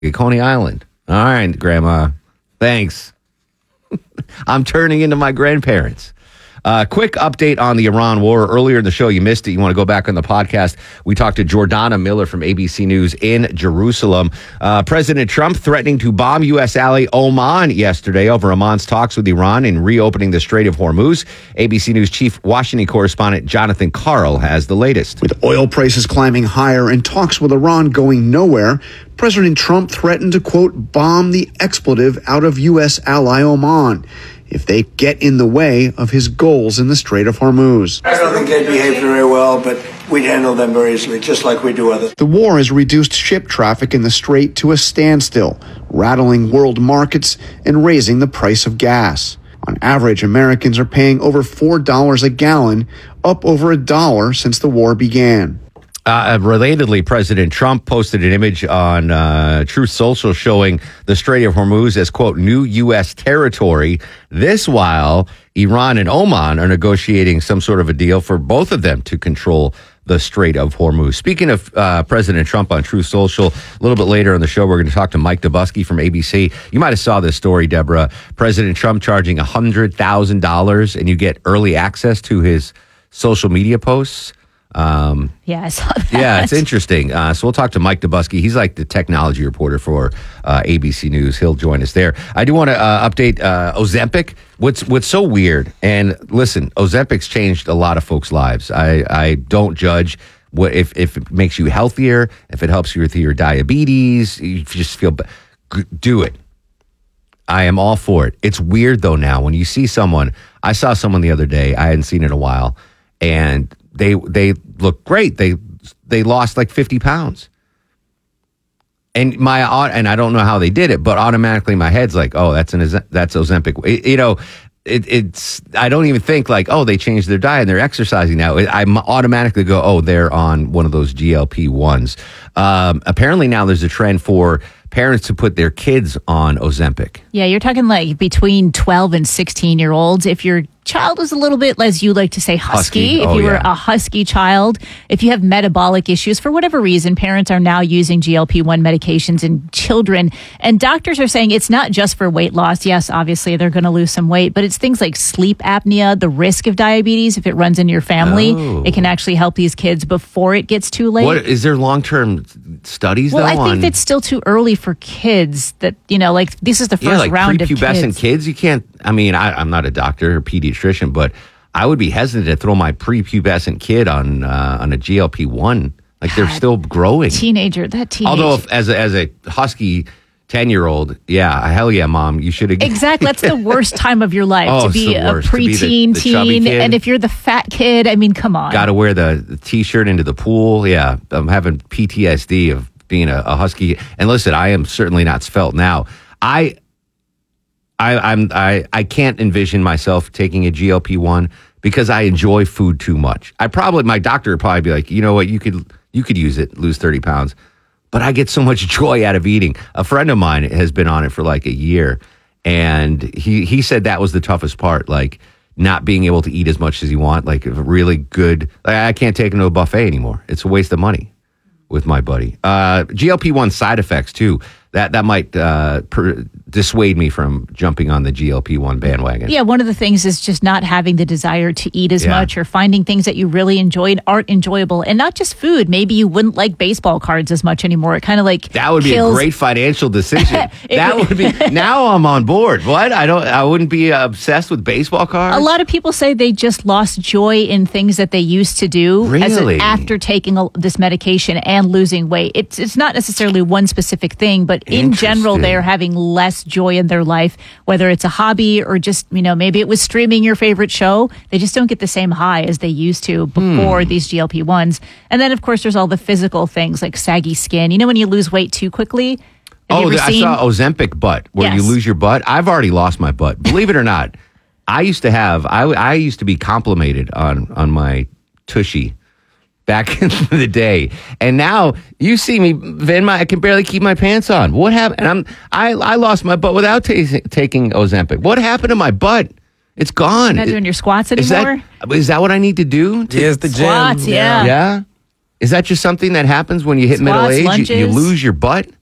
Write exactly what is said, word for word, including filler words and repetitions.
Coney Island. All right, Grandma. Thanks. I'm turning into my grandparents. Uh, quick update on the Iran war. Earlier in the show, you missed it. You want to go back on the podcast. We talked to Jordana Miller from A B C News in Jerusalem. Uh, President Trump threatening to bomb U S ally Oman yesterday over Oman's talks with Iran in reopening the Strait of Hormuz. A B C News chief Washington correspondent Jonathan Karl has the latest. With oil prices climbing higher and talks with Iran going nowhere, President Trump threatened to, quote, bomb the expletive out of U S ally Oman if they get in the way of his goals in the Strait of Hormuz. I don't think they behave very well, but we'd handle them very easily, just like we do others. The war has reduced ship traffic in the Strait to a standstill, rattling world markets and raising the price of gas. On average, Americans are paying over four dollars a gallon, up over a dollar since the war began. Uh, relatedly, President Trump posted an image on uh, Truth Social showing the Strait of Hormuz as, quote, new U S territory. This while Iran and Oman are negotiating some sort of a deal for both of them to control the Strait of Hormuz. Speaking of uh, President Trump on Truth Social, a little bit later in the show, we're going to talk to Mike Dubusky from A B C. You might have saw this story, Deborah. President Trump charging one hundred thousand dollars and you get early access to his social media posts. Um, yeah, I saw that. Yeah, it's interesting. Uh, so we'll talk to Mike Dubusky. He's like the technology reporter for uh, A B C News. He'll join us there. I do want to uh, update uh, Ozempic. What's what's so weird, and listen, Ozempic's changed a lot of folks' lives. I, I don't judge what if, if it makes you healthier, if it helps you with your diabetes, you just feel better. Do it. I am all for it. It's weird, though, now when you see someone. I saw someone the other day. I hadn't seen in a while, and They they look great. They they lost like fifty pounds. And my and I don't know how they did it, but automatically my head's like, oh, that's an that's Ozempic. It, you know, it, it's I don't even think like, oh, they changed their diet and they're exercising now. I automatically go, oh, they're on one of those G L P ones. Um, apparently now there's a trend for parents to put their kids on Ozempic. Yeah, you're talking like between twelve and sixteen year olds. If your child was a little bit, as you like to say, husky, husky. if Oh, you were yeah. a husky child, if you have metabolic issues, for whatever reason, parents are now using G L P one medications in children. And doctors are saying it's not just for weight loss. Yes, obviously they're going to lose some weight, but it's things like sleep apnea, the risk of diabetes. If it runs in your family, Oh. it can actually help these kids before it gets too late. What is there long term studies Well, though? I think on, it's still too early for kids that, you know, like this is the first yeah, like round of prepubescent kids. kids. You can't. I mean, I, I'm not a doctor or pediatrician, but I would be hesitant to throw my prepubescent kid on uh, on a G L P one. Like they're still growing. Teenager, that teenager. Although, if, as a, as a husky ten year old, yeah, hell yeah, mom, you should have. Exactly. That's the worst time of your life Oh, to it's be the a worst, to be the- preteen the chubby teen. kid. And if you're the fat kid, I mean, come on. Got to wear the, the t-shirt into the pool. Yeah, I'm having P T S D of being a, a husky. And listen, I am certainly not svelte now. I, I, I'm, I, I can't envision myself taking a G L P one because I enjoy food too much. I probably, my doctor would probably be like, you know what, you could, you could use it, lose thirty pounds. But I get so much joy out of eating. A friend of mine has been on it for like a year, and he, he said that was the toughest part, like not being able to eat as much as you want, like a really good, like I can't take him to a buffet anymore. It's a waste of money with my buddy. Uh, G L P one side effects too. That that might uh, per, dissuade me from jumping on the G L P one bandwagon. Yeah, one of the things is just not having the desire to eat as Yeah. much or finding things that you really enjoy and aren't enjoyable. And not just food. Maybe you wouldn't like baseball cards as much anymore. It kind of like That would be kills- a great financial decision. It that would- would be. Now I'm on board. What? I don't. I wouldn't be obsessed with baseball cards. A lot of people say they just lost joy in things that they used to do as a- Really? after taking a, this medication and losing weight. It's it's not necessarily one specific thing, but in general, Interesting. they are having less joy in their life, whether it's a hobby or just, you know, maybe it was streaming your favorite show. They just don't get the same high as they used to before Hmm. these G L P ones. And then, of course, there's all the physical things like saggy skin. You know, when you lose weight too quickly? Have you Oh, ever the, I seen- saw Ozempic butt, where you Yes. lose your butt. I've already lost my butt. Believe it or not, I used to have. I I used to be complimented on on my tushy back in the day, and now you see me, Vin. My I can barely keep my pants on. What happened? And I'm I I lost my butt without ta- taking Ozempic. What happened to my butt? It's gone. Not doing your squats Is anymore? that is that what I need to do? To, Here's the gym. Squats, yeah. yeah. Is that just something that happens when you hit Squats, middle age? You, you lunges. lose your butt.